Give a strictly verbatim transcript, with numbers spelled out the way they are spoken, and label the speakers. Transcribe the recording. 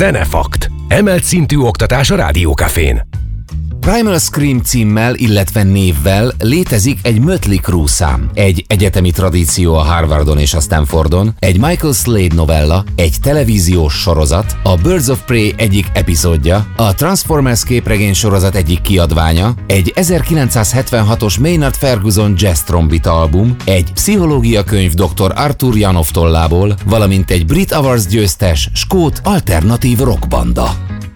Speaker 1: Zenefakt. Emelt szintű oktatás a Rádió Cafén.
Speaker 2: Primal Scream címmel, illetve névvel létezik egy Mötley Crüe szám, egy egyetemi tradíció a Harvardon és a Stanfordon, egy Michael Slade novella, egy televíziós sorozat, a Birds of Prey egyik epizódja, a Transformers képregény sorozat egyik kiadványa, egy ezerkilencszázhetvenhatos Maynard Ferguson jazz trombita album, egy pszichológia könyv doktor Arthur Janov tollából, valamint egy Brit Awards győztes skót alternatív rockbanda.